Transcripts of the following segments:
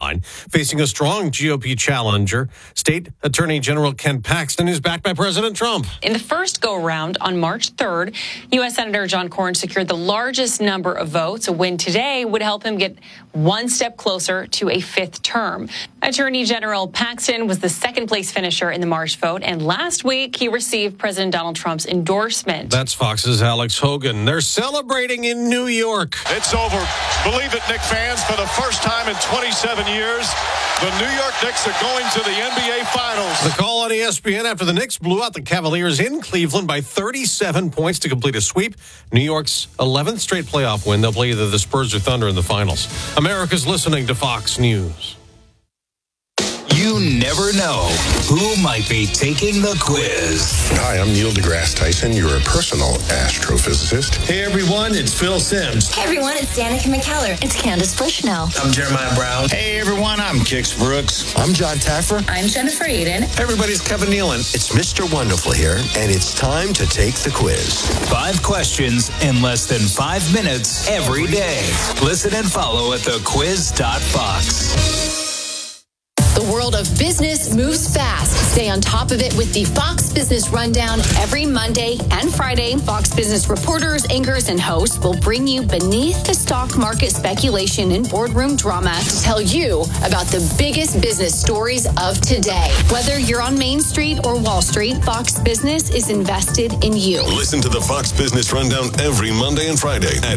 line, facing a strong GOP challenger, State Attorney General Ken Paxton, who's backed by President Trump. In the first go-around on March 3rd, U.S. Senator John Cornyn secured the largest number of votes. A win today would help him get one step closer to a fifth term. Attorney General Paxton was the second-place finisher in the March vote, and last week he received President Donald Trump's endorsement. That's Fox's Alex Hogan. They're celebrating in New York. It's over. Believe it, Knicks fans, for the first time in 27 years, the New York Knicks are going to the NBA Finals. The call on ESPN after the Knicks blew out the Cavaliers in Cleveland by 37 points to complete a sweep. New York's 11th straight playoff win. They'll play either the Spurs or Thunder in the finals. America's listening to Fox News. You never know who might be taking the quiz. Hi, I'm Neil deGrasse Tyson, your personal astrophysicist. Hey everyone, it's Phil Simms. Hey everyone, it's Danica McKellar. It's Candace Bushnell. I'm Jeremiah Brown. Hey everyone, I'm Kix Brooks. I'm John Taffer. I'm Jennifer Aiden. Hey everybody's Kevin Nealon. It's Mr. Wonderful here, and it's time to take the quiz. 5 questions in less than 5 minutes every day. Listen and follow at thequiz.fox. The world of business moves fast. Stay on top of it with the Fox Business Rundown every Monday and Friday. Fox Business reporters, anchors, and hosts will bring you beneath the stock market speculation and boardroom drama to tell you about the biggest business stories of today. Whether you're on Main Street or Wall Street, Fox Business is invested in you. Listen to the Fox Business Rundown every Monday and Friday at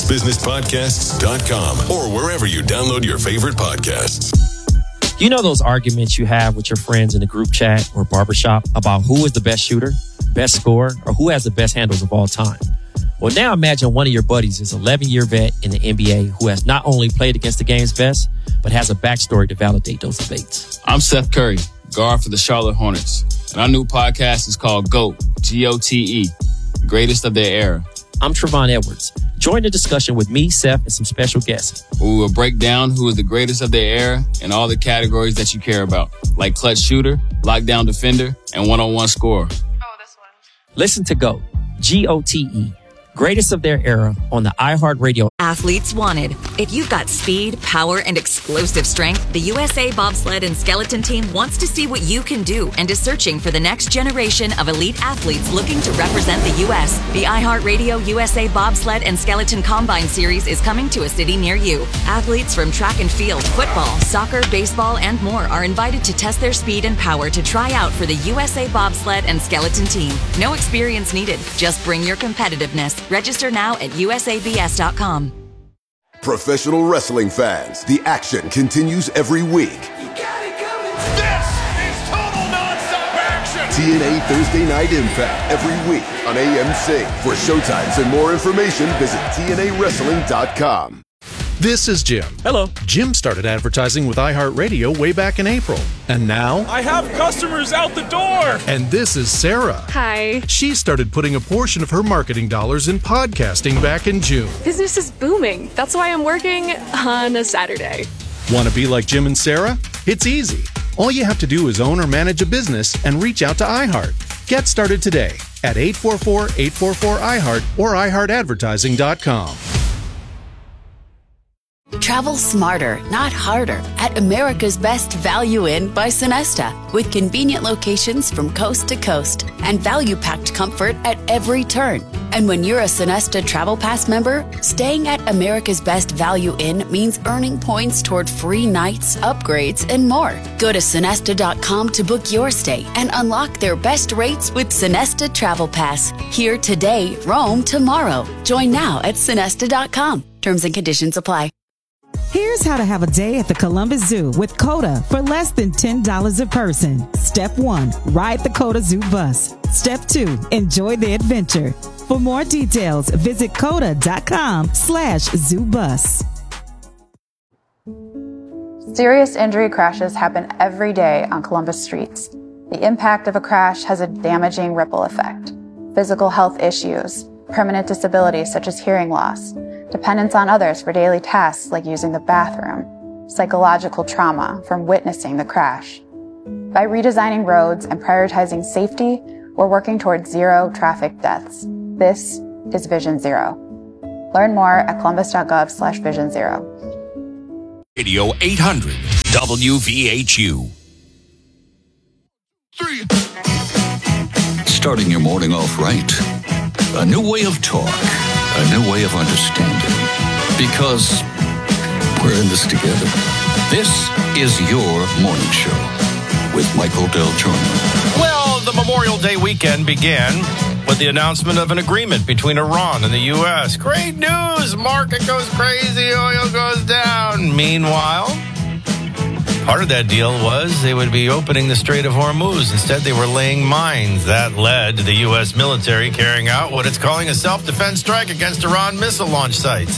foxbusinesspodcasts.com or wherever you download your favorite podcasts. You know those arguments you have with your friends in a group chat or barbershop about who is the best shooter, best scorer, or who has the best handles of all time? Well, now imagine one of your buddies is an 11-year vet in the NBA who has not only played against the game's best, but has a backstory to validate those debates. I'm Seth Curry, guard for the Charlotte Hornets, and our new podcast is called GOAT, G-O-T-E, Greatest of Their Era. I'm Trevon Edwards. Join the discussion with me, Seth, and some special guests. We will break down who is the greatest of their era in all the categories that you care about, like clutch shooter, lockdown defender, and one-on-one scorer. Listen to GOAT, G-O-T-E, Greatest of Their Era on the iHeartRadio. Athletes wanted. If you've got speed, power, and explosive strength, the USA Bobsled and Skeleton Team wants to see what you can do and is searching for the next generation of elite athletes looking to represent the U.S. The iHeartRadio USA Bobsled and Skeleton Combine Series is coming to a city near you. Athletes from track and field, football, soccer, baseball, and more are invited to test their speed and power to try out for the USA Bobsled and Skeleton Team. No experience needed. Just bring your competitiveness. Register now at usabs.com. Professional wrestling fans, the action continues every week. You got it coming. This is total nonstop action. TNA Thursday Night Impact every week on AMC. For showtimes and more information, visit TNAWrestling.com. This is Jim. Hello. Jim started advertising with iHeartRadio way back in April. And now... I have customers out the door! And this is Sarah. Hi. She started putting a portion of her marketing dollars in podcasting back in June. Business is booming. That's why I'm working on a Saturday. Want to be like Jim and Sarah? It's easy. All you have to do is own or manage a business and reach out to iHeart. Get started today at 844-844-iHeart or iHeartAdvertising.com. Travel smarter, not harder, at America's Best Value Inn by Sonesta, with convenient locations from coast to coast and value-packed comfort at every turn. And when you're a Sonesta Travel Pass member, staying at America's Best Value Inn means earning points toward free nights, upgrades, and more. Go to Sonesta.com to book your stay and unlock their best rates with Sonesta Travel Pass. Here today, roam tomorrow. Join now at Sonesta.com. Terms and conditions apply. Here's how to have a day at the Columbus Zoo with COTA for less than $10 a person. Step 1, ride the COTA Zoo bus. Step 2, enjoy the adventure. For more details, visit COTA.com/zoobus. Serious injury crashes happen every day on Columbus streets. The impact of a crash has a damaging ripple effect. Physical health issues, permanent disabilities such as hearing loss, dependence on others for daily tasks like using the bathroom, psychological trauma from witnessing the crash. By redesigning roads and prioritizing safety, we're working towards zero traffic deaths. This is Vision Zero. Learn more at columbus.gov/Vision Zero. Radio 800 WVHU. Starting your morning off right. A new way of talk. A new way of understanding. Because we're in this together. This is your morning show with Michael Del Giorno. Well, the Memorial Day weekend began with the announcement of an agreement between Iran and the U.S. Great news! Market goes crazy, oil goes down. Meanwhile, part of that deal was they would be opening the Strait of Hormuz. Instead, they were laying mines. That led to the U.S. military carrying out what it's calling a self-defense strike against Iran missile launch sites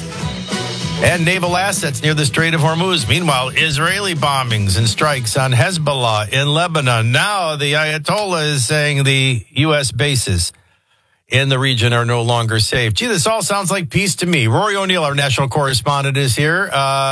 and naval assets near the Strait of Hormuz. Meanwhile, Israeli bombings and strikes on Hezbollah in Lebanon. Now the Ayatollah is saying the U.S. bases in the region are no longer safe. Gee, this all sounds like peace to me. Rory O'Neill, our national correspondent, is here.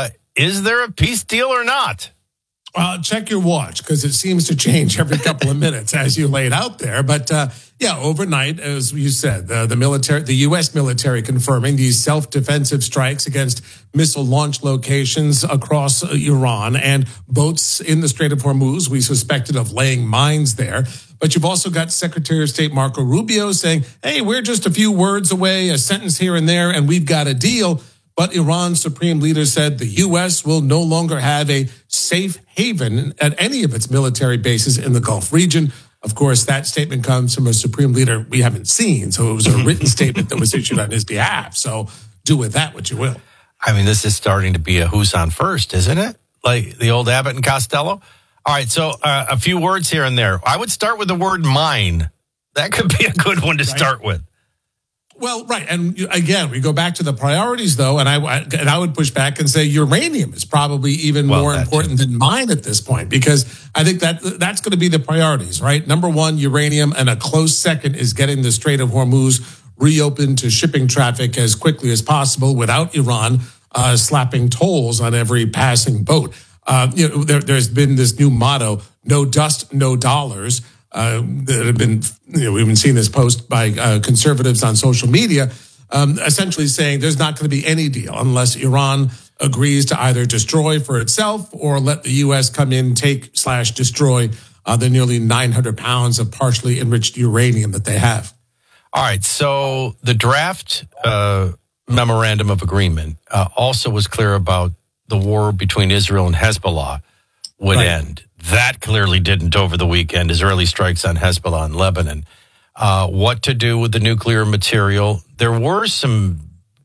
Is there a peace deal or not? Check your watch, because it seems to change every couple of minutes, as you laid out there. But overnight, as you said, the U.S. military confirming these self-defensive strikes against missile launch locations across Iran and boats in the Strait of Hormuz we suspected of laying mines there. But you've also got Secretary of State Marco Rubio saying, hey, we're just a few words away, a sentence here and there, and we've got a deal. But Iran's supreme leader said the U.S. will no longer have a safe haven at any of its military bases in the Gulf region. Of course, that statement comes from a supreme leader we haven't seen. So it was a written statement that was issued on his behalf. So do with that what you will. I mean, this is starting to be a who's on first, isn't it? Like the old Abbott and Costello. All right, so a few words here and there. I would start with the word mine. That could be a good one to start with. Well, right. And again, we go back to the priorities, though, and I would push back and say uranium is probably even more important than mine at this point, because I think that's going to be the priorities, right? Number one, uranium, and a close second is getting the Strait of Hormuz reopened to shipping traffic as quickly as possible without Iran slapping tolls on every passing boat. There's been this new motto, no dust, no dollars. That have been, we've been seeing this post by conservatives on social media, essentially saying there's not going to be any deal unless Iran agrees to either destroy for itself or let the U.S. come in, take/destroy the nearly 900 pounds of partially enriched uranium that they have. All right. So the draft memorandum of agreement also was clear about the war between Israel and Hezbollah would end. That clearly didn't over the weekend. Israeli strikes on Hezbollah in Lebanon. What to do with the nuclear material? There were some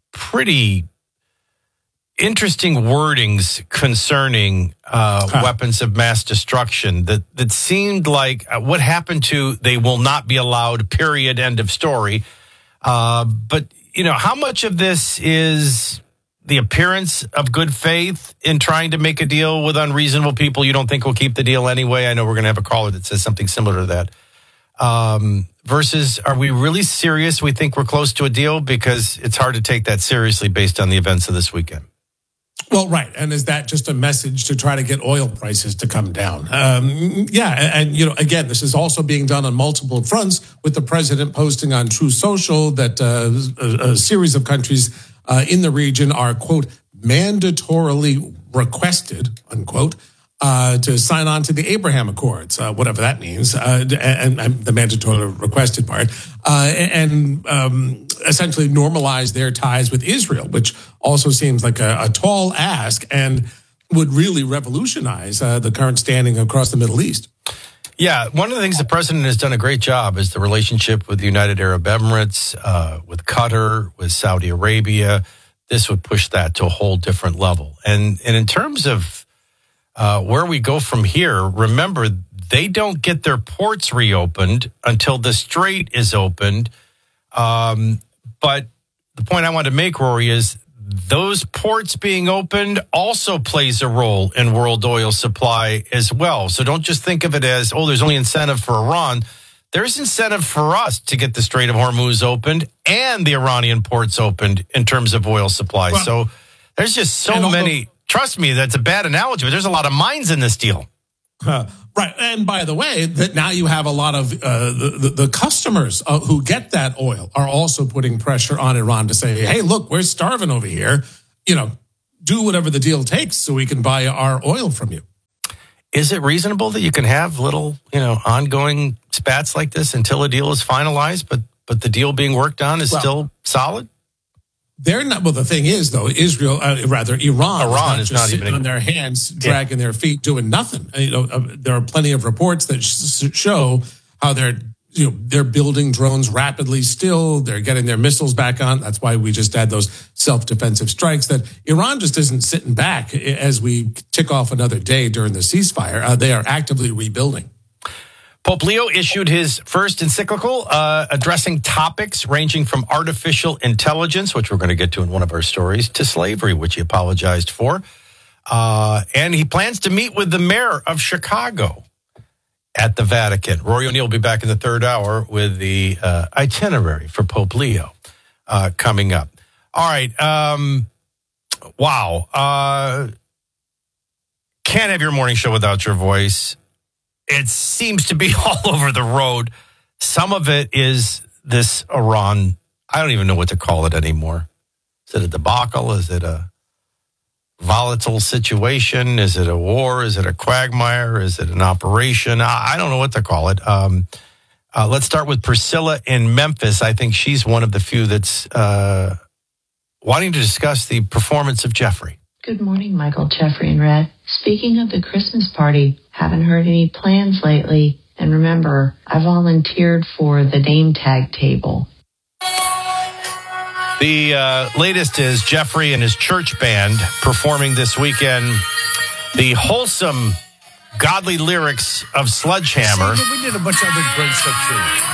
pretty interesting wordings concerning weapons of mass destruction that seemed like what happened to they will not be allowed, period, end of story. But, how much of this is the appearance of good faith in trying to make a deal with unreasonable people you don't think will keep the deal anyway? I know we're going to have a caller that says something similar to that. Versus, are we really serious? We think we're close to a deal? Because it's hard to take that seriously based on the events of this weekend. Well, right. And is that just a message to try to get oil prices to come down? Again, this is also being done on multiple fronts, with the president posting on True Social that a series of countries in the region are, quote, mandatorily requested, unquote, to sign on to the Abraham Accords, whatever that means, and the mandatorily requested part, and essentially normalize their ties with Israel, which also seems like a tall ask and would really revolutionize the current standing across the Middle East. Yeah, one of the things the president has done a great job is the relationship with the United Arab Emirates, with Qatar, with Saudi Arabia. This would push that to a whole different level. And in terms of where we go from here, remember, they don't get their ports reopened until the strait is opened. But the point I want to make, Rory, is those ports being opened also plays a role in world oil supply as well. So don't just think of it as, there's only incentive for Iran. There's incentive for us to get the Strait of Hormuz opened and the Iranian ports opened in terms of oil supply. Well, so there's just so many. Trust me, that's a bad analogy, but there's a lot of mines in this deal. Right. And by the way, that now you have a lot of the customers who get that oil are also putting pressure on Iran to say, hey, look, we're starving over here. Do whatever the deal takes so we can buy our oil from you. is it reasonable that you can have little, ongoing spats like this until a deal is finalized, but the deal being worked on is still solid? They're not. Well, the thing is, though, Iran is not even on their hands, dragging their feet, doing nothing. There are plenty of reports that show how they're building drones rapidly. Still, they're getting their missiles back on. That's why we just had those self-defensive strikes. That Iran just isn't sitting back as we tick off another day during the ceasefire. They are actively rebuilding. Pope Leo issued his first encyclical addressing topics ranging from artificial intelligence, which we're going to get to in one of our stories, to slavery, which he apologized for. And he plans to meet with the mayor of Chicago at the Vatican. Rory O'Neill will be back in the third hour with the itinerary for Pope Leo coming up. All right. Wow. Can't have your morning show without your voice. It seems to be all over the road. Some of it is this Iran. I don't even know what to call it anymore. Is it a debacle? Is it a volatile situation? Is it a war? Is it a quagmire? Is it an operation? I don't know what to call it. Let's start with Priscilla in Memphis. I think she's one of the few that's wanting to discuss the performance of Jeffrey. Good morning, Michael, Jeffrey, and Red. Speaking of the Christmas party, haven't heard any plans lately. And remember, I volunteered for the name tag table. The latest is Jeffrey and his church band performing this weekend the wholesome, godly lyrics of Sledgehammer. We did a bunch of other great stuff, too.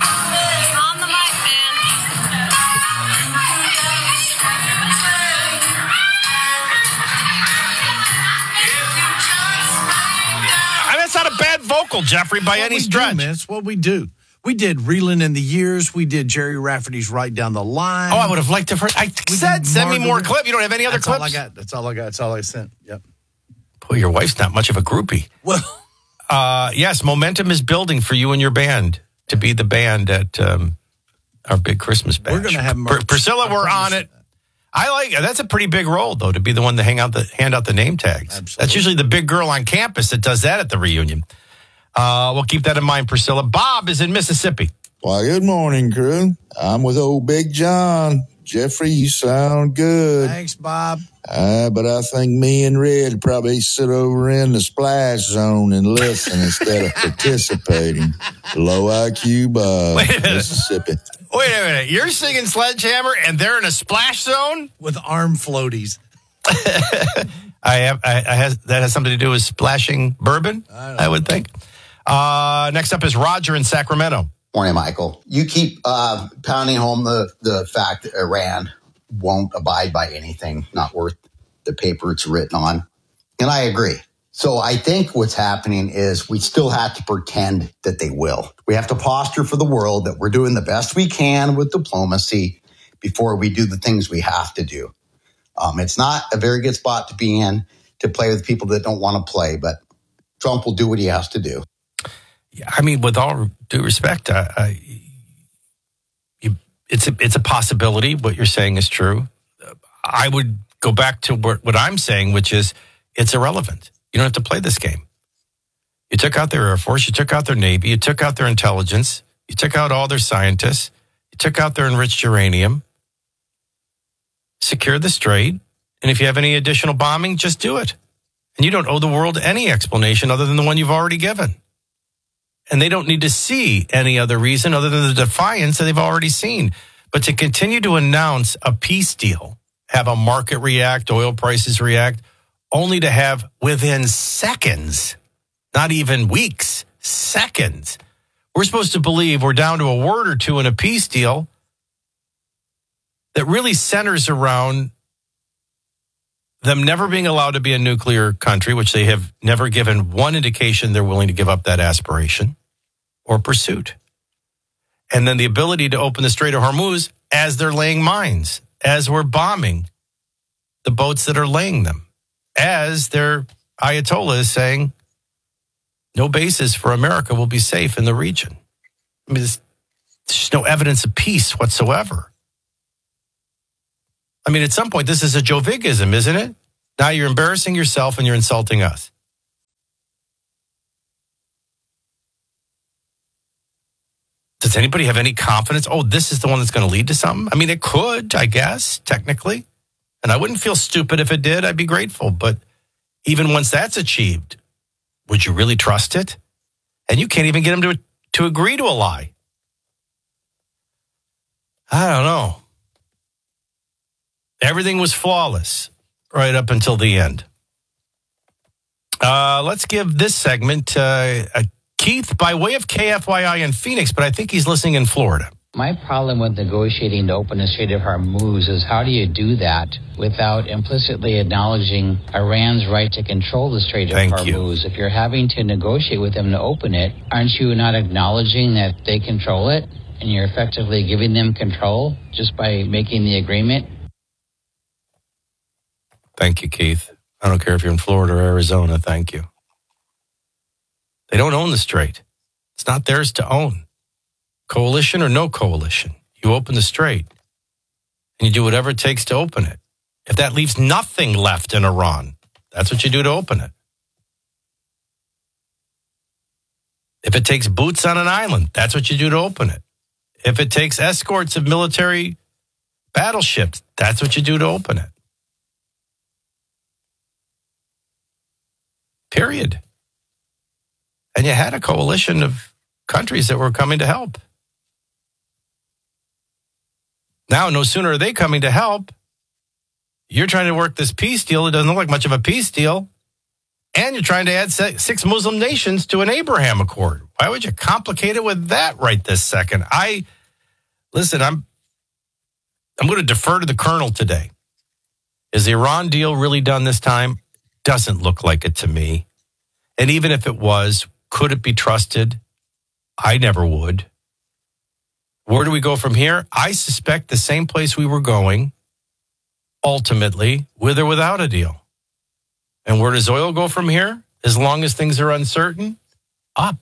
That's not a bad vocal, Jeffrey, by any stretch. That's what we do. We did Reeling in the Years. We did Jerry Rafferty's Right Down the Line. Oh, I would have liked to. I said, send me more clip. You don't have any other clips? All I got. That's all I got. That's all I sent. Yep. Boy, your wife's not much of a groupie. Well, yes, momentum is building for you and your band to be the band at our big Christmas bash. We're going to have merch. Priscilla, we're on it. I like it. That's a pretty big role, though, to be the one to hand out the name tags. Absolutely. That's usually the big girl on campus that does that at the reunion. We'll keep that in mind, Priscilla. Bob is in Mississippi. Why, good morning, crew. I'm with old Big John. Jeffrey, you sound good. Thanks, Bob. But I think me and Red probably sit over in the splash zone and listen instead of participating. Low IQ Bob, Mississippi. Wait a minute. You're singing Sledgehammer and they're in a splash zone? With arm floaties. That has something to do with splashing bourbon, I would think. Next up is Roger in Sacramento. Morning, Michael. You keep pounding home the fact that Iran won't abide by anything not worth the paper it's written on. And I agree. So I think what's happening is we still have to pretend that they will. We have to posture for the world that we're doing the best we can with diplomacy before we do the things we have to do. It's not a very good spot to be in to play with people that don't want to play, but Trump will do what he has to do. Yeah, I mean, with all due respect, it's a possibility. What you're saying is true. I would go back to what I'm saying, which is it's irrelevant. You don't have to play this game. You took out their Air Force. You took out their Navy. You took out their intelligence. You took out all their scientists. You took out their enriched uranium. Secure the strait. And if you have any additional bombing, just do it. And you don't owe the world any explanation other than the one you've already given. And they don't need to see any other reason other than the defiance that they've already seen. But to continue to announce a peace deal, have a market react, oil prices react, only to have within seconds, not even weeks, seconds. We're supposed to believe we're down to a word or two in a peace deal that really centers around them never being allowed to be a nuclear country, which they have never given one indication they're willing to give up that aspiration or pursuit. And then the ability to open the Strait of Hormuz as they're laying mines, as we're bombing the boats that are laying them, as their Ayatollah is saying no bases for America will be safe in the region. I mean, there's just no evidence of peace whatsoever. I mean, at some point, this is a Jovigism, isn't it? Now you're embarrassing yourself and you're insulting us. Does anybody have any confidence? Oh, this is the one that's going to lead to something? I mean, it could, I guess, technically. And I wouldn't feel stupid if it did. I'd be grateful. But even once that's achieved, would you really trust it? And you can't even get them to agree to a lie. I don't know. Everything was flawless right up until the end. Let's give this segment Keith by way of KFYI in Phoenix, but I think he's listening in Florida. My problem with negotiating to open the Strait of Hormuz is how do you do that without implicitly acknowledging Iran's right to control the Strait of Hormuz? If you're having to negotiate with them to open it, aren't you not acknowledging that they control it and you're effectively giving them control just by making the agreement? Thank you, Keith. I don't care if you're in Florida or Arizona. Thank you. They don't own the strait. It's not theirs to own. Coalition or no coalition, you open the strait and you do whatever it takes to open it. If that leaves nothing left in Iran, that's what you do to open it. If it takes boots on an island, that's what you do to open it. If it takes escorts of military battleships, that's what you do to open it. Period. And you had a coalition of countries that were coming to help. Now, no sooner are they coming to help, you're trying to work this peace deal. It doesn't look like much of a peace deal. And you're trying to add 6 Muslim nations to an Abraham Accord. Why would you complicate it with that right this second? Listen, I'm going to defer to the colonel today. Is the Iran deal really done this time? Doesn't look like it to me. And even if it was, could it be trusted? I never would. Where do we go from here? I suspect the same place we were going, ultimately, with or without a deal. And where does oil go from here? As long as things are uncertain, up.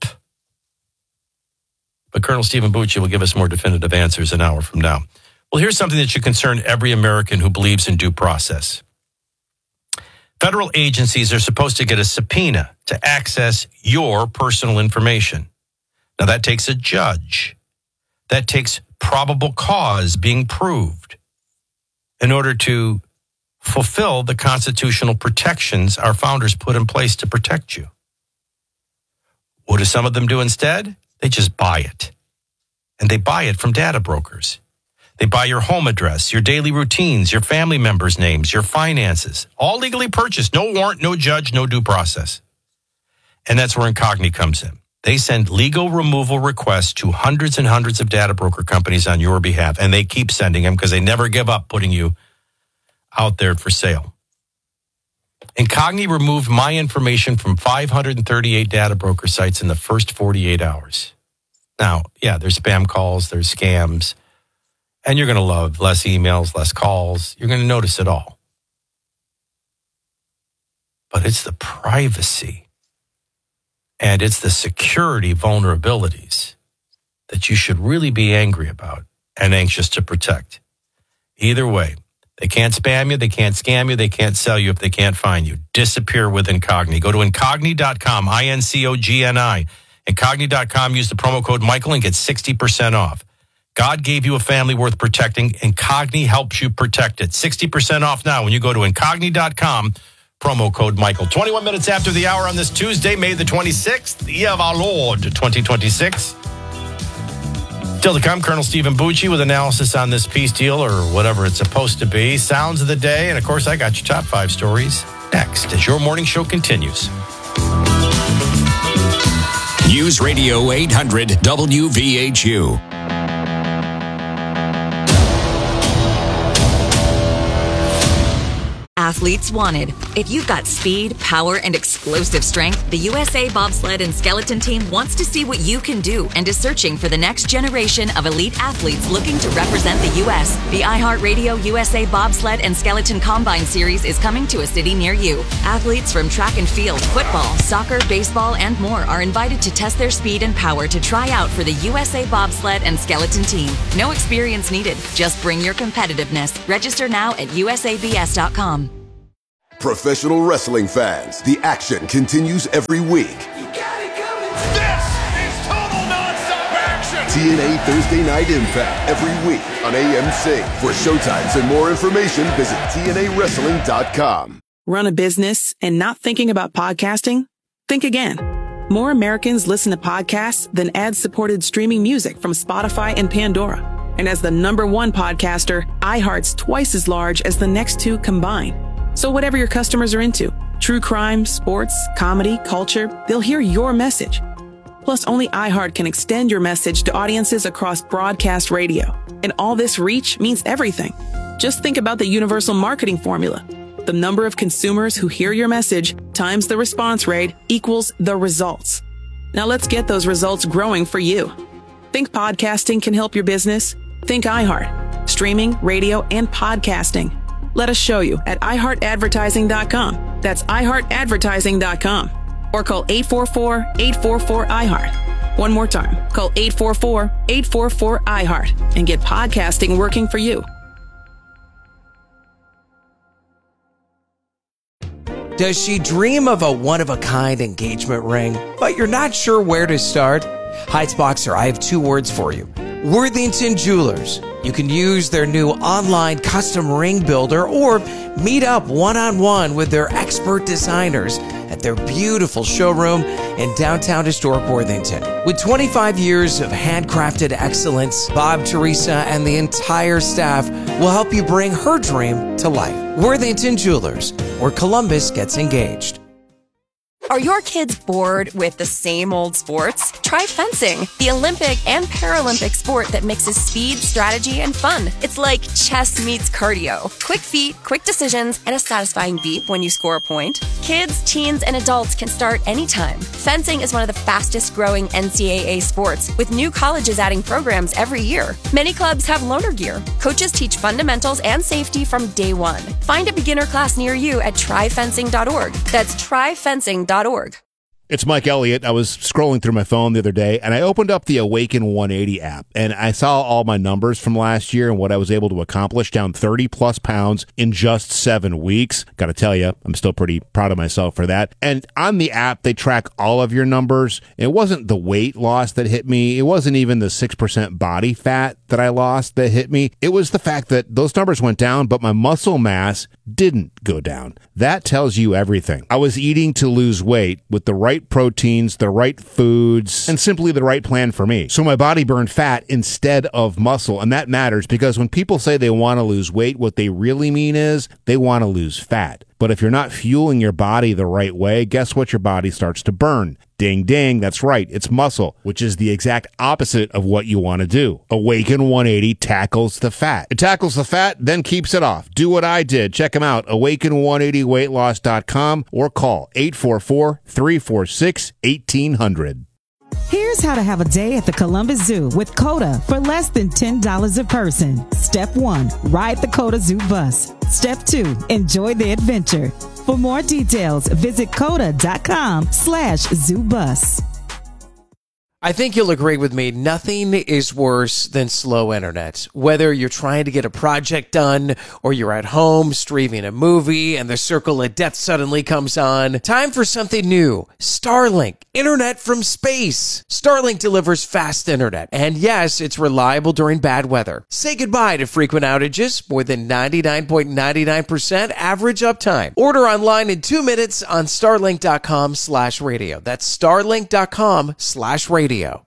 But Colonel Stephen Bucci will give us more definitive answers an hour from now. Well, here's something that should concern every American who believes in due process. Federal agencies are supposed to get a subpoena to access your personal information. Now, that takes a judge. That takes probable cause being proved in order to fulfill the constitutional protections our founders put in place to protect you. What do some of them do instead? They just buy it. And they buy it from data brokers. They buy your home address, your daily routines, your family members' names, your finances, all legally purchased. No warrant, no judge, no due process. And that's where Incogni comes in. They send legal removal requests to hundreds and hundreds of data broker companies on your behalf, and they keep sending them because they never give up putting you out there for sale. Incogni removed my information from 538 data broker sites in the first 48 hours. Now, yeah, there's spam calls, there's scams, and you're going to love less emails, less calls. You're going to notice it all. But it's the privacy and it's the security vulnerabilities that you should really be angry about and anxious to protect. Either way, they can't spam you, they can't scam you, they can't sell you if they can't find you. Disappear with Incogni. Go to Incogni.com, I-N-C-O-G-N-I. Incogni.com, use the promo code Michael and get 60% off. God gave you a family worth protecting. Incogni helps you protect it. 60% off now when you go to Incogni.com, promo code Michael. 21 minutes after the hour on this Tuesday, May the 26th, the year of our Lord, 2026. Still to come, Colonel Stephen Bucci with analysis on this peace deal or whatever it's supposed to be. Sounds of the day. And, of course, I got your top 5 stories next as your morning show continues. News Radio 800 WVHU. Athletes wanted. If you've got speed, power, and explosive strength, the USA Bobsled and Skeleton Team wants to see what you can do and is searching for the next generation of elite athletes looking to represent the U.S. The iHeartRadio USA Bobsled and Skeleton Combine Series is coming to a city near you. Athletes from track and field, football, soccer, baseball, and more are invited to test their speed and power to try out for the USA Bobsled and Skeleton Team. No experience needed. Just bring your competitiveness. Register now at usabs.com. Professional wrestling fans, the action continues every week. This is total nonstop action. TNA Thursday Night Impact every week on AMC. For showtimes and more information, visit TNAWrestling.com. Run a business and not thinking about podcasting? Think again. More Americans listen to podcasts than ad-supported streaming music from Spotify and Pandora. And as the #1 podcaster, iHeart's twice as large as the next two combined. So whatever your customers are into, true crime, sports, comedy, culture, they'll hear your message. Plus, only iHeart can extend your message to audiences across broadcast radio. And all this reach means everything. Just think about the universal marketing formula. The number of consumers who hear your message times the response rate equals the results. Now let's get those results growing for you. Think podcasting can help your business? Think iHeart. Streaming, radio, and podcasting. Let us show you at iHeartAdvertising.com. That's iHeartAdvertising.com. Or call 844-844-iHeart. One more time, call 844-844-iHeart and get podcasting working for you. Does she dream of a one-of-a-kind engagement ring, but you're not sure where to start? Heights Boxer, I have 2 words for you. Worthington Jewelers. You can use their new online custom ring builder or meet up one-on-one with their expert designers at their beautiful showroom in downtown historic Worthington. With 25 years of handcrafted excellence, Bob, Teresa, and the entire staff will help you bring her dream to life. Worthington Jewelers, where Columbus gets engaged. Are your kids bored with the same old sports? Try fencing, the Olympic and Paralympic sport that mixes speed, strategy, and fun. It's like chess meets cardio. Quick feet, quick decisions, and a satisfying beep when you score a point. Kids, teens, and adults can start anytime. Fencing is one of the fastest growing NCAA sports, with new colleges adding programs every year. Many clubs have loaner gear. Coaches teach fundamentals and safety from day one. Find a beginner class near you at tryfencing.org. That's tryfencing.org. It's Mike Elliott. I was scrolling through my phone the other day, and I opened up the Awaken 180 app, and I saw all my numbers from last year and what I was able to accomplish, down 30-plus pounds in just 7 weeks. Got to tell you, I'm still pretty proud of myself for that. And on the app, they track all of your numbers. It wasn't the weight loss that hit me. It wasn't even the 6% body fat that I lost that hit me. It was the fact that those numbers went down, but my muscle mass didn't go down. That tells you everything. I was eating to lose weight with the right proteins, the right foods, and simply the right plan for me. So my body burned fat instead of muscle, and that matters because when people say they want to lose weight, what they really mean is they want to lose fat. But if you're not fueling your body the right way, guess what? Your body starts to burn. Ding, ding. That's right. It's muscle, which is the exact opposite of what you want to do. Awaken 180 tackles the fat. It tackles the fat, then keeps it off. Do what I did. Check them out. Awaken180weightloss.com or call 844-346-1800. Here's how to have a day at the Columbus Zoo with COTA for less than $10 a person. Step 1, ride the COTA Zoo bus. Step 2, enjoy the adventure. For more details, visit COTA.com/ZooBus. I think you'll agree with me. Nothing is worse than slow internet. Whether you're trying to get a project done or you're at home streaming a movie and the circle of death suddenly comes on. Time for something new. Starlink. Internet from space. Starlink delivers fast internet. And yes, it's reliable during bad weather. Say goodbye to frequent outages. More than 99.99% average uptime. Order online in 2 minutes on starlink.com/radio. That's starlink.com/radio.